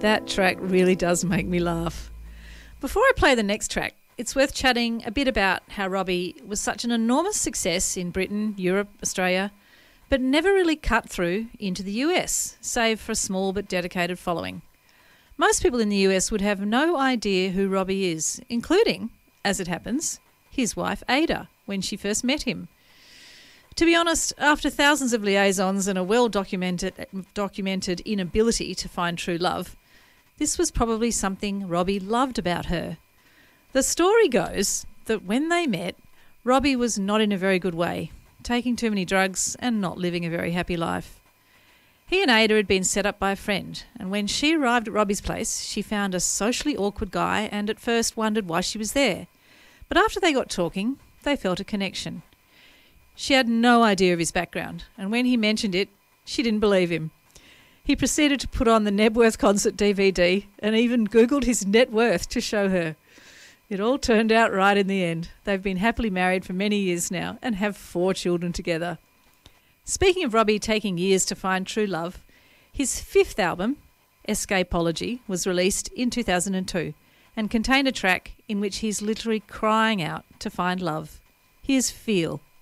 That track really does make me laugh. Before I play the next track, it's worth chatting a bit about how Robbie was such an enormous success in Britain, Europe, Australia, but never really cut through into the US, save for a small but dedicated following. Most people in the US would have no idea who Robbie is, including, as it happens, his wife Ada, when she first met him. To be honest, after thousands of liaisons and a well-documented inability to find true love, this was probably something Robbie loved about her. The story goes that when they met, Robbie was not in a very good way, taking too many drugs and not living a very happy life. He and Ada had been set up by a friend, and when she arrived at Robbie's place, she found a socially awkward guy and at first wondered why she was there. But after they got talking, they felt a connection. She had no idea of his background, and when he mentioned it, she didn't believe him. He proceeded to put on the Nebworth concert DVD and even Googled his net worth to show her. It all turned out right in the end. They've been happily married for many years now and have 4 children together. Speaking of Robbie taking years to find true love, his 5th album, Escapology, was released in 2002 and contained a track in which he's literally crying out to find love. Here's Feel.